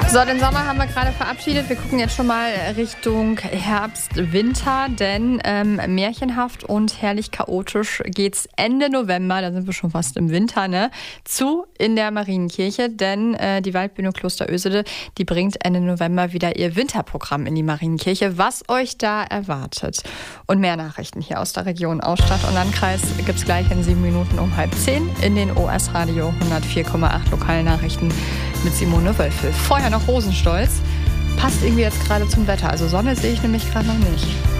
So, den Sommer haben wir gerade verabschiedet. Wir gucken jetzt schon mal Richtung Herbst, Winter, denn märchenhaft und herrlich chaotisch geht's Ende November, da sind wir schon fast im Winter, zu in der Marienkirche, denn die Waldbühne Kloster Ösede, die bringt Ende November wieder ihr Winterprogramm in die Marienkirche, was euch da erwartet. Und mehr Nachrichten hier aus der Region, aus Stadt und Landkreis gibt's gleich in 7 Minuten um 9:30 in den OS Radio 104,8 Lokalnachrichten mit Simone Wölfel. Vorher noch Rosenstolz. Passt irgendwie jetzt gerade zum Wetter. Also Sonne sehe ich nämlich gerade noch nicht.